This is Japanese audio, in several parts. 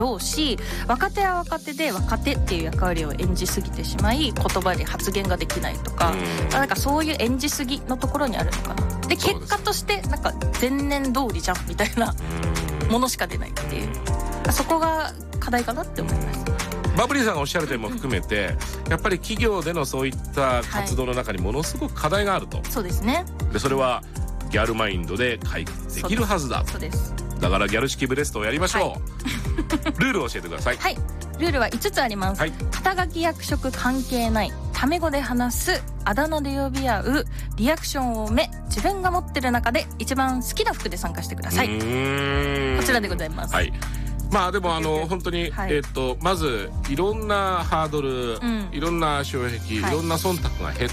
をし、若手は若手で若手っていう役割を演じすぎてしまい、言葉で発言ができないとか、なんかそういう演じすぎのところにあるのかな。で結果としてなんか前年通りじゃんみたいなものしか出ないっていう、そこが課題かなって思います。 バブリーさんがおっしゃる点も含めて、やっぱり企業でのそういった活動の中にものすごく課題があると、 そうですね。 でそれはギャルマインドで解決できるはずだ。 そうです。 だからギャル式ブレストをやりましょう、ルールを教えてください。 はい、ルールは5つあります、肩書き役職関係ない、タメ語で話す、あだ名で呼び合う、リアクション多め、自分が持ってる中で一番好きな服で参加してください。こちらでございます。 まあでも本当に、まずいろんなハードル、いろんな障壁、いろんな忖度が減って、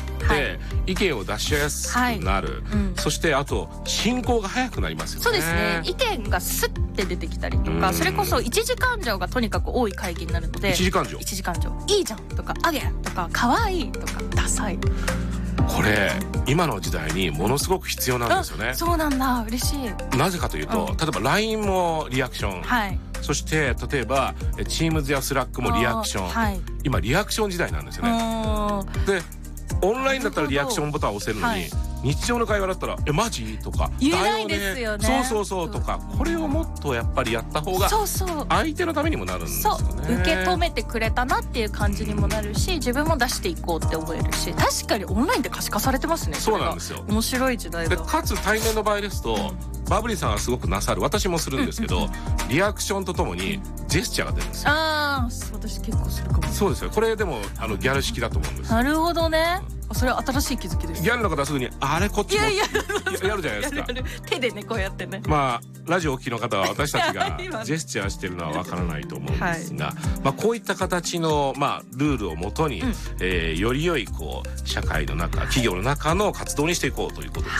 意見を出しやすくなる、そしてあと進行が早くなりますよね。 そうですね。意見がスッて出てきたりとか、それこそ一時感情がとにかく多い会議になるので、 一時感情いいじゃんとか、あげとか、かわいいとか、ダサい、 これ今の時代にものすごく必要なんですよね。 そうなんだ、嬉しい。 なぜかというと、例えば LINE もリアクション、そして例えば Teams や Slack もリアクション、今リアクション時代なんですよね。でオンラインだったらリアクションボタンを押せるのに、日常の会話だったら「マジ?」とか「 言えないですよね。 そう」とか、これをもっとやっぱりやった方が相手のためにもなるんですよね。 受け止めてくれたなっていう感じにもなるし、自分も出していこうって思えるし、確かにオンラインって可視化されてますね。 そうなんですよ。 面白い時代だ。 でかつ対面の場合ですと、バブリーさんはすごくなさる、私もするんですけど、リアクションとともにジェスチャーが出るんですよ。 私結構するかも。 そうですよ。これでもギャル式だと思うんです。 なるほどね。それは新しい気づきです。 ギャルの方はすぐにあれこっちもやるじゃないですか。 手でね、こうやってね。 まあラジオを聴きの方は私たちがジェスチャーしてるのはわからないと思うんですが、まあこういった形のルールをもとに、より良い社会の中、企業の中の活動にしていこうということです。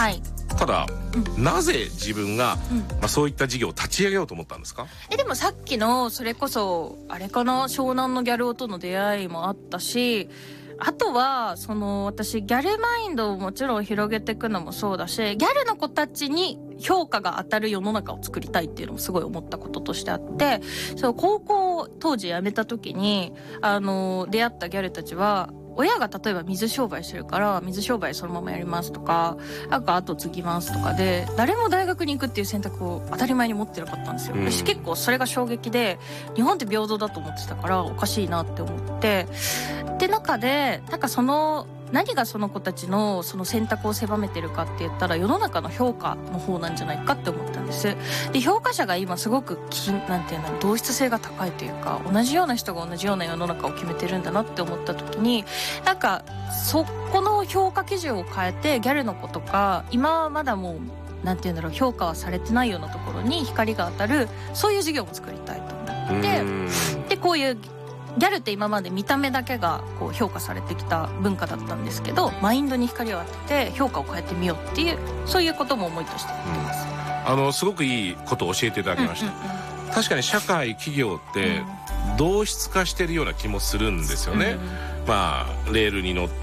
ただ、なぜ自分が、そういった事業を立ち上げようと思ったんですか？ でもさっきのそれこそあれかな、湘南のギャル男との出会いもあったし、あとは私ギャルマインドをもちろん広げていくのもそうだし、ギャルの子たちに評価が当たる世の中を作りたいっていうのもすごい思ったこととしてあって、高校当時辞めた時に出会ったギャルたちは、親が例えば水商売してるから水商売そのままやりますとか、なんか後継ぎますとかで、誰も大学に行くっていう選択を当たり前に持ってなかったんですよ。私結構それが衝撃で、日本って平等だと思ってたからおかしいなって思って、で中でなんか何がその子たちのその選択を狭めてるかって言ったら、世の中の評価の方なんじゃないかって思ったんです。で評価者が今すごくなんていうの、同質性が高いというか、同じような人が同じような世の中を決めてるんだなって思った時に、なんかそこの評価基準を変えて、ギャルの子とか今はまだもうなんていうんだろう、評価はされてないようなところに光が当たる、そういう事業を作りたいと思って、でこういうギャルって今まで見た目だけが評価されてきた文化だったんですけど、マインドに光を当てて評価を変えてみようっていう、そういうことも思いとしてやってます。 すごくいいことを教えていただきました。確かに社会企業って同質化してるような気もするんですよね。レールに乗って、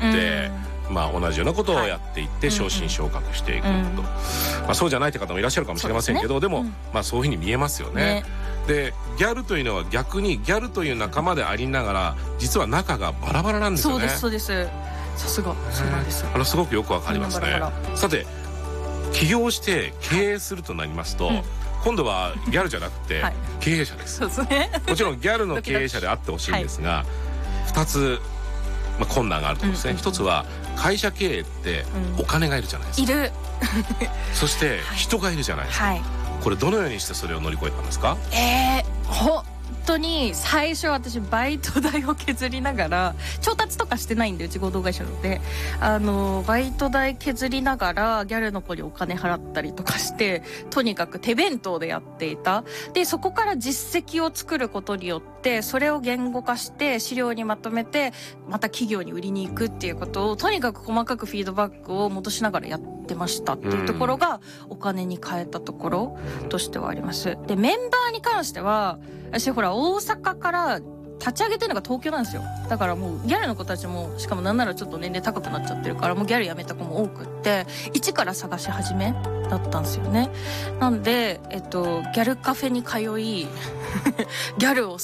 同じようなことをやっていって昇進昇格していくと、そうじゃないって方もいらっしゃるかもしれませんけど、でもそういうふうに見えますよね。でギャルというのは逆にギャルという仲間でありながら、実は仲がバラバラなんですよね。 そうです。さすがそうなんです。 すごくよくわかりますね。さて起業して経営するとなりますと、今度はギャルじゃなくて経営者です。もちろんギャルの経営者であってほしいんですが、2つ困難があると思うんですね。一つは会社経営ってお金がいるじゃないですか。いるそして人がいるじゃないですか。これどのようにしてそれを乗り越えたんですか？ 本当に最初私バイト代を削りながら、調達とかしてないんでうち合同会社なので、バイト代削りながらギャルの子にお金払ったりとかして、とにかく手弁当でやっていた。でそこから実績を作ることによって、それを言語化して資料にまとめて、また企業に売りに行くっていうことをとにかく細かくフィードバックを戻しながらやってましたっていうところがお金に変えたところとしてはあります。でメンバーに関しては、私ほら大阪から立ち上げてるのが東京なんですよ。だからもうギャルの子たちも、しかもなんならちょっと年齢高くなっちゃってるから、もうギャル辞めた子も多くって、一から探し始めだったんですよね。なんでギャルカフェに通いギャルを